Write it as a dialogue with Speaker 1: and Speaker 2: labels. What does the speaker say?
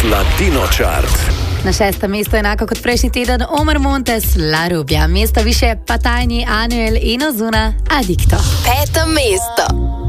Speaker 1: Latino Chart.
Speaker 2: Na 6. mestu, enako kot prejšnji teden, Omar Montes, La Rubia. Mesta više pa Tajni, Anuel in Ozuna, Adicto.
Speaker 3: 5. mesto.